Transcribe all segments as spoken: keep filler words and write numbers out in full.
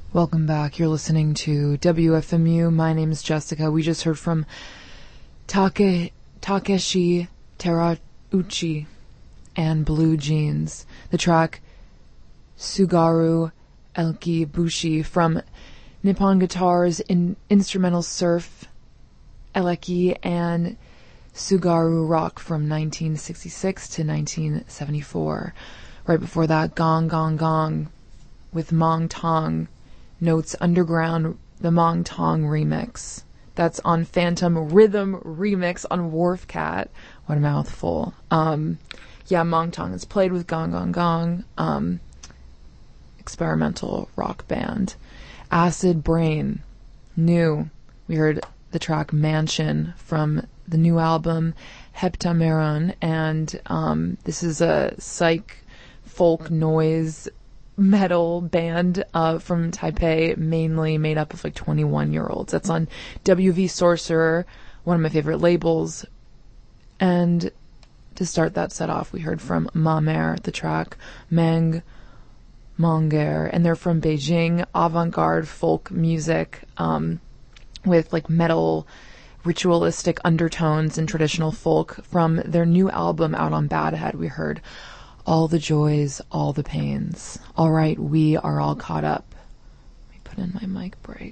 Welcome back. You're listening to W F M U. My name is Jessica. We just heard from Take, Takeshi Terauchi and Blue Jeans. The track Sugaru Eleki from Nippon Guitar's in, instrumental surf Eleki and Sugaru Rock from nineteen sixty-six to nineteen seventy-four. Right before that, Gong Gong Gong with Mong Tong. Notes Underground, the Mong Tong remix. That's on Phantom Rhythm remix on Wharf Cat. What a mouthful. Um, yeah, Mong Tong is played with Gong Gong Gong. Um, experimental rock band. Acid Brain, new. We heard the track Mansion from the new album Heptameron, and um, this is a psych folk noise metal band uh, from Taipei, mainly made up of like twenty-one year olds. That's on W V Sorcerer, one of my favorite labels. And to start that set off, we heard from Ma Mer, the track Mang Monger, and they're from Beijing, avant-garde folk music um, with like metal ritualistic undertones and traditional folk. From their new album out on Bad Head, we heard All the Joys, All the Pains. All right, we are all caught up. Let me put in my mic break.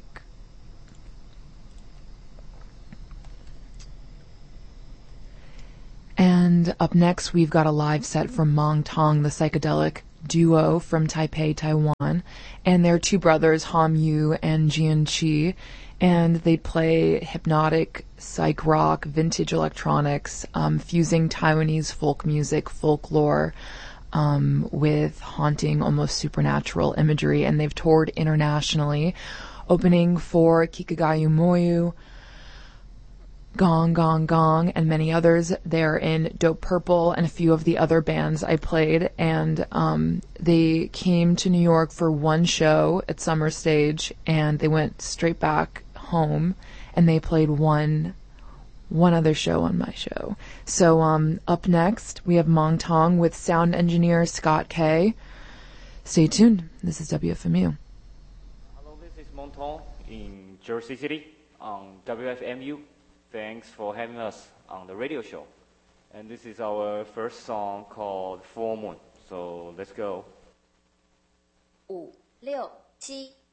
And up next, we've got a live set from Mong Tong, the psychedelic duo from Taipei, Taiwan. And they're two brothers, Ham Yu and Jian Qi. And they play hypnotic psych rock, vintage electronics, um, fusing Taiwanese folk music, folklore, um, with haunting, almost supernatural imagery. And they've toured internationally, opening for Kikagayu Moyu, Gong Gong Gong, and many others. They're in Dope Purple and a few of the other bands I played. And um, they came to New York for one show at Summer Stage, and they went straight back home, and they played one one other show on my show. So um, up next, we have Mong Tong with sound engineer Scott K. Stay tuned. This is W F M U. Hello, this is Mong Tong in Jersey City on W F M U. Thanks for having us on the radio show. And this is our first song called Full Moon. So let's go. 五六七